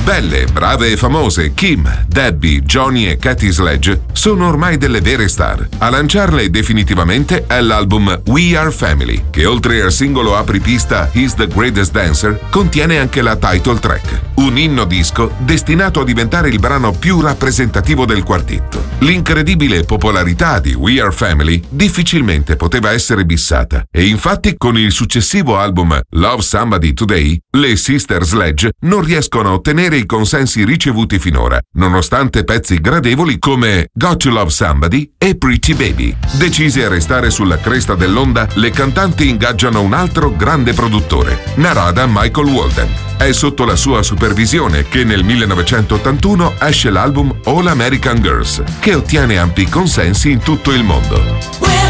Belle, brave e famose, Kim, Debbie, Johnny e Katy Sledge sono ormai delle vere star. A lanciarle definitivamente è l'album We Are Family, che oltre al singolo apripista He's the Greatest Dancer, contiene anche la title track, un inno disco destinato a diventare il brano più rappresentativo del quartetto. L'incredibile popolarità di We Are Family difficilmente poteva essere bissata, e infatti con il successivo album Love Somebody Today, le Sister Sledge non riescono a ottenere i consensi ricevuti finora, nonostante pezzi gradevoli come Got to Love Somebody e Pretty Baby. Decise a restare sulla cresta dell'onda, le cantanti ingaggiano un altro grande produttore, Narada Michael Walden. È sotto la sua supervisione che nel 1981 esce l'album All American Girls, che ottiene ampi consensi in tutto il mondo.